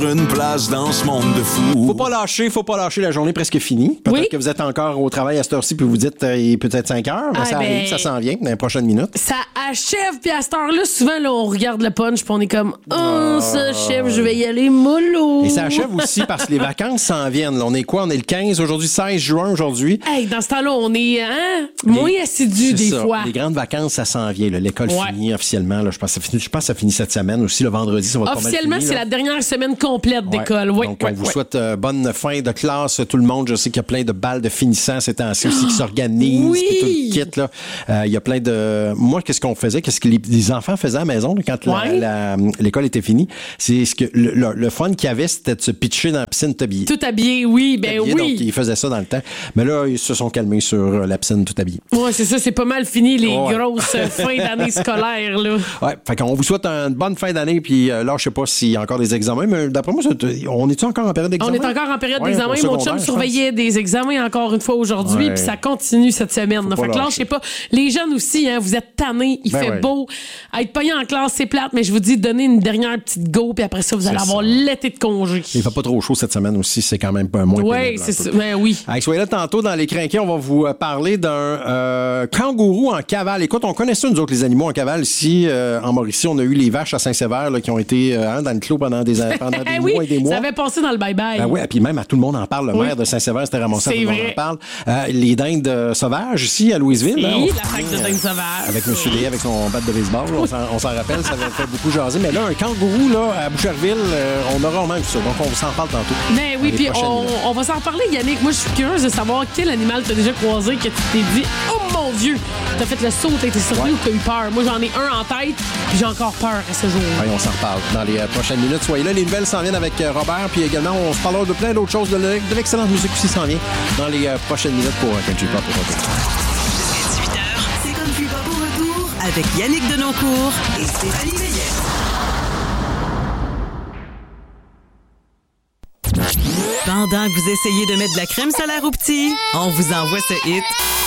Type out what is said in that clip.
Une place dans ce monde de fous. Faut pas lâcher, la journée est presque finie. Peut-être que vous êtes encore au travail à cette heure-ci puis vous dites il est peut-être 5 heures, mais ça arrive, ça s'en vient dans les prochaines minutes. Ça achève, puis à cette heure-là, souvent, là, on regarde le punch puis on est comme ça achève, je vais y aller mollo. Et ça achève aussi parce que les vacances s'en viennent. Là, on est quoi? On est le 15 aujourd'hui, 16 juin aujourd'hui. Hey, dans ce temps-là, on est moins assidus des fois. Les grandes vacances, ça s'en vient. Là. L'école finit officiellement. Là. Je pense que ça finit cette semaine aussi. Le vendredi, ça va être pas mal fini. Officiellement, c'est la dernière semaine complète d'école. Oui, donc, on vous souhaite bonne fin de classe, tout le monde. Je sais qu'il y a plein de balles de finissants ces temps-ci aussi qui s'organisent. Puis tout le kit, là. Il y a plein de... Moi, qu'est-ce qu'on faisait? Qu'est-ce que les enfants faisaient à la maison là, quand l'école était finie? C'est ce que le fun qu'il y avait, c'était de se pitcher dans la piscine tout habillé. Tout habillé, oui. Oui. Donc, ils faisaient ça dans le temps. Mais là, ils se sont calmés sur la piscine tout habillé. Oui, c'est ça. C'est pas mal fini, les grosses fins d'année scolaire, là. Ouais. Fait qu'on vous souhaite une bonne fin d'année. Puis là, je sais pas s'il y a encore des examens, mais d'après moi, on est-tu encore en période d'examen? On est encore en période d'examen. Mon chum surveillait des examens encore une fois aujourd'hui, puis ça continue cette semaine. Fait que là, je sais pas. Les jeunes aussi, vous êtes tannés, il fait beau. Être payé en classe, c'est plate, mais je vous dis, donnez une dernière petite go, puis après ça, vous allez avoir l'été de congé. Il fait pas trop chaud cette semaine aussi, c'est quand même pas moins pénible. Oui, c'est ça. Ben oui. Allez, soyez là tantôt dans les crinqués, on va vous parler d'un kangourou en cavale. Écoute, on connaît ça, nous autres, les animaux en cavale. Ici, en Mauricie, on a eu les vaches à Saint-Sévère là, qui ont été dans le clos pendant des mois et des mois. Ça avait passé dans le bye-bye. Ben oui, et puis même à tout le monde en parle. Le maire de Saint-Sévère, c'était ramassé, tout le monde en parle. Les dindes sauvages ici à Louisville. Oui, là, la fête de dindes sauvages. Avec M. D, avec son bat de baseball. On s'en rappelle, ça avait fait beaucoup jaser. Mais là, un kangourou là, à Boucherville, on aura rarement vu ça. Donc, on vous s'en parle tantôt. Ben oui, puis on va s'en reparler, Yannick. Moi, je suis curieuse de savoir quel animal t'as déjà croisé que tu t'es dit « Oh mon Dieu! » T'as fait le saut, t'as été surpris ou t'as eu peur? Moi, j'en ai un en tête, puis j'ai encore peur à ce jour. Oui, on s'en reparle dans les prochaines minutes. Soyez là, les nouvelles s'en viennent avec Robert, puis également, on se parlera de plein d'autres choses, de l'excellente musique aussi s'en vient dans les prochaines minutes pour Country Pop au retour. Jusqu'à 18h, c'est Country Pop au retour avec Yannick Denoncourt et Stéphanie Meillet. Pendant que vous essayez de mettre de la crème solaire aux petits, on vous envoie ce hit